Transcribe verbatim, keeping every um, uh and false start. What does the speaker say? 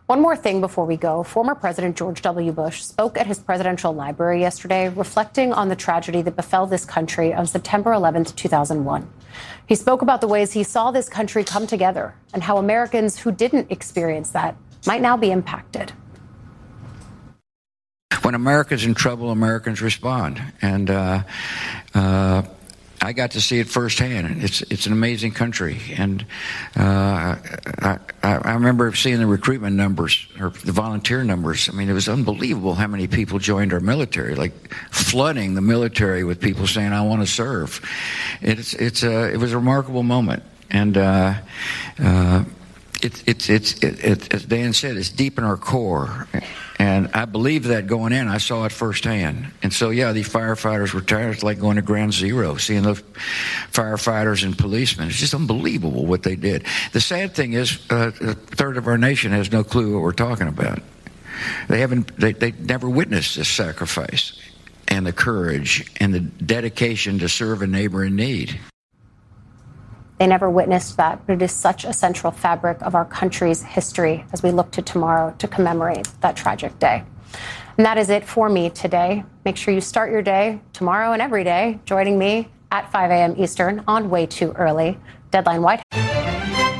One more thing before we go. Former President George W. Bush spoke at his presidential library yesterday, reflecting on the tragedy that befell this country on September eleventh, two thousand one. He spoke about the ways he saw this country come together and how Americans who didn't experience that might now be impacted. When America's in trouble, Americans respond. And uh, uh, I got to see it firsthand. It's it's an amazing country. And uh, I, I remember seeing the recruitment numbers, or the volunteer numbers. I mean, it was unbelievable how many people joined our military, like flooding the military with people saying, I want to serve. It's, it's a, it was a remarkable moment. And uh, uh, it's, it's, it's, it, it, as Dan said, it's deep in our core. And I believe that going in. I saw it firsthand. And so, yeah, these firefighters were tired. It's like going to ground zero, seeing those firefighters and policemen. It's just unbelievable what they did. The sad thing is uh, a third of our nation has no clue what we're talking about. They haven't, they, they never witnessed this sacrifice and the courage and the dedication to serve a neighbor in need. They never witnessed that, but it is such a central fabric of our country's history as we look to tomorrow to commemorate that tragic day. And that is it for me today. Make sure you start your day tomorrow and every day joining me at five a.m. Eastern on Way Too Early. Deadline White